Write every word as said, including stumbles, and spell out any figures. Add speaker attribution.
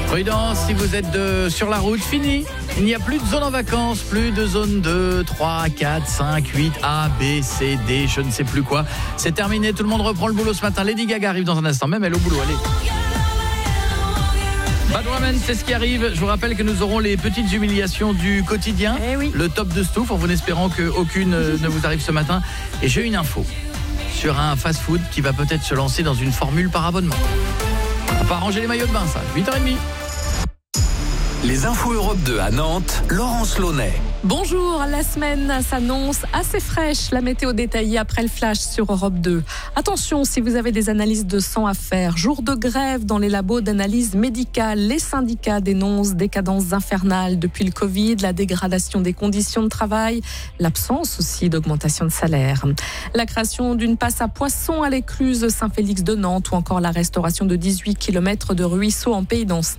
Speaker 1: Prudence si vous êtes de, sur la route, fini. Il n'y a plus de zone en vacances, plus de zone deux, trois, quatre, cinq, huit, A, B, C, D, je ne sais plus quoi. C'est terminé, tout le monde reprend le boulot ce matin. Lady Gaga arrive dans un instant, même elle au boulot, allez. Bad Woman, c'est ce qui arrive. Je vous rappelle que nous aurons les petites humiliations du quotidien.
Speaker 2: Eh oui.
Speaker 1: Le top de Stouff, en vous espérant qu'aucune ne vous arrive ce matin. Et j'ai une info sur un fast-food qui va peut-être se lancer dans une formule par abonnement. On va pas ranger les maillots de bain, ça. huit heures trente.
Speaker 3: Les infos Europe deux à Nantes, Laurence Launay.
Speaker 2: Bonjour, la semaine s'annonce assez fraîche. La météo détaillée après le flash sur Europe deux. Attention, si vous avez des analyses de sang à faire, jour de grève dans les labos d'analyse médicale, les syndicats dénoncent des cadences infernales depuis le Covid, la dégradation des conditions de travail, l'absence aussi d'augmentation de salaire. La création d'une passe à poissons à l'écluse Saint-Félix de Nantes ou encore la restauration de dix-huit kilomètres de ruisseaux en Pays d'Anse.